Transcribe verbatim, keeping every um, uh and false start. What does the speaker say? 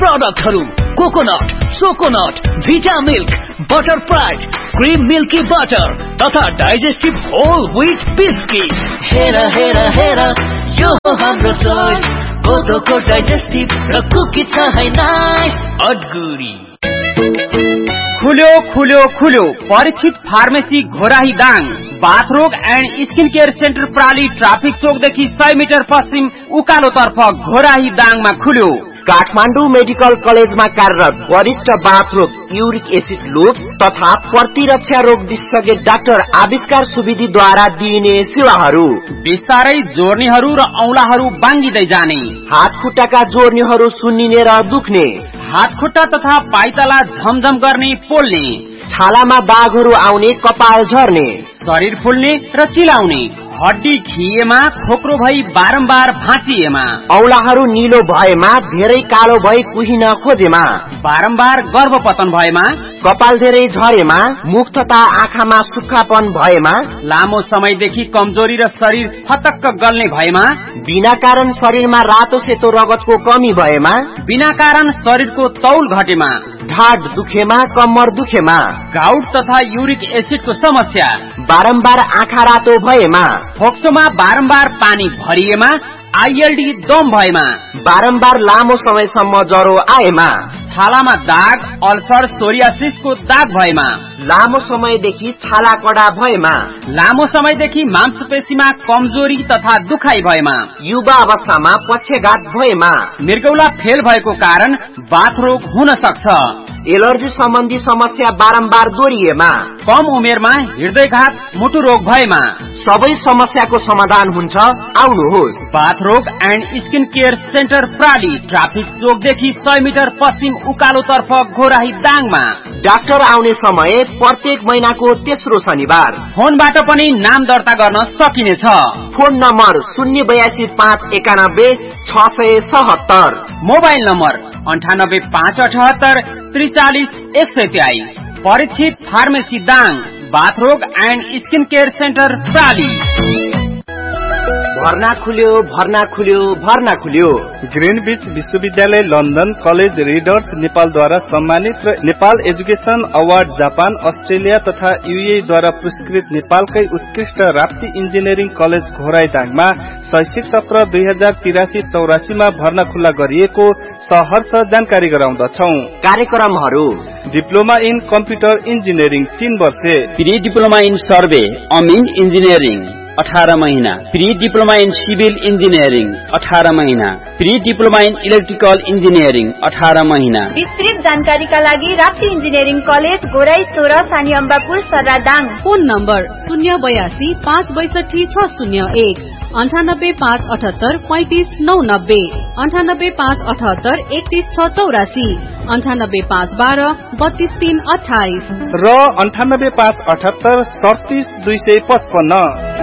प्रोडक्टहरु coconut, चोकोनट, भिटा milk, butter pride, cream milky butter तथा digestive whole wheat biscuit. हेरा हेरा हेरा यो हाम्रो चोइस, कोदोको डाइजेस्टिभ र कुकी छ है नाइस अडगुडी। खुल्यो खुल्यो खुल्यो Parikshit pharmacy Ghorahi Dang, बाथरोग and skin care centre प्राली traffic चौकदेखि सय मिटर पश्चिम उकालो तर्फ घोराही दाङमा खुल्यो। काठमाडौँ मेडिकल कलेजमा कार्यरत वरिष्ठ बाथरोग, युरिक एसिड लुप्स तथा प्रतिरक्षा रोग विशेषज्ञ डाक्टर आविष्कार सुवेदीद्वारा दिइने सेवाहरू। बिस्तारै जोर्नीहरू र औंलाहरू बाङ्गिँदै जाने, हात खुट्टाका जोर्नीहरू सुन्निने र दुख्ने, हात खुट्टा तथा पाइताला झमझम गर्ने पोल्ने, छालामा दागहरू आउने, कपाल झर्ने, शरीर फुल्ने र चिलाउने, हड्डी खिएमा, खोक्रो भई बारम्बार भाँचिएमा, औंलाहरू निलो भएमा, धेरै कालो भई कुहिन खोजेमा, बारम्बार गर्भपतन भएमा, कपाल धेरै झरेमा, मुख तथा आँखामा सुक्खापन भएमा, लामो समयदेखि कमजोरी र शरीर फतक्क गल्ने भएमा, बिना कारण शरीरमा रातो सेतो रगतको कमी भएमा, बिना कारण शरीरको तौल घटेमा, ढाड दुखेमा, कम्मर दुखेमा, गाउट तथा युरिक एसिडको समस्या, बारम्बार आँखा रातो भएमा, फोक्सोमा बारम्बार पानी भरिएमा, आईएलडी दम भएमा, बारम्बार लामो समयसम्म ज्वरो आएमा, छालामा दाग, अल्सर, सोरियासिसको दाग भएमा, लामो समयदेखि छाला कडा भएमा, लामो समयदेखि मांसपेशीमा कमजोरी तथा दुखाइ भएमा, युवा अवस्थामा पक्षघात भएमा, मृगौला फेल भएको कारण बाथरोग हुन सक्छ, एलर्जी सम्बन्धी समस्या बारम्बार दोहोरिएमा, कम उमेरमा हृदयघात, मुटु रोग भएमा, सबै समस्याको समाधान हुन्छ। आउनुहोस्, बाथरोग and skin care centre प्राली traffic चोकदेखि सय मिटर पश्चिम उकालो तर्फ घोराही दाङमा। डाक्टर आउने समय प्रत्येक महिनाको तेस्रो शनिबार। फोनबाट पनि नाम दर्ता गर्न सकिनेछ। फोन नम्बर शून्य बयासी पाँच एकानब्बे छ सय सतहत्तर, मोबाइल नम्बर अन्ठानब्बे पाँच अठहत्तर त्रिचालिस एक सय तेइस। Parikshit pharmacy Dang, बाथरोग and skin care centre प्राली। भर्ना खुल्यो भर्ना खुल्यो भर्ना खुल्यो। ग्रीनविच विश्वविद्यालय लन्डन कलेज रिडर्स नेपालद्वारा सम्मानित र Nepal education award Japan, Australia तथा यूए द्वारा पुरस्कृत नेपालकै उत्कृष्ट राप्ती इन्जिनियरिङ कलेज घोराईदाङमा शैक्षिक सत्र दुई हजार तिरासी चौरासीमा भर्ना खुल्ला गरिएको सहर्ष जानकारी गराउँदछौ। कार्यक्रमहरू: डिप्लोमा इन कम्प्युटर इन्जिनियरिङ तीन वर्षे, pre diploma in survey Amin engineering अठारह महीना, pre diploma in civil engineering अठारह महीना, pre diploma in electrical engineering अठारह महीना। विस्तृत जानकारीका लागि राप्ती इन्जिनियरिङ कलेज घोराई सोह्र सानी अम्बापुर सर्रादाङ। फोन नम्बर शून्य बयासी पाँच बैसठी छ शून्य एक, अन्ठानब्बे पाँच अठहत्तर पैंतिस नौ नब्बे, अन्ठानब्बे पाँच अठहत्तर एकतीस छ चौरासी, अन्ठानब्बे पाँच बाह्र बत्तीस तीन अठाइस र अन्ठानब्बे पाँच अठहत्तर सडतिस दुई सय पचपन्न।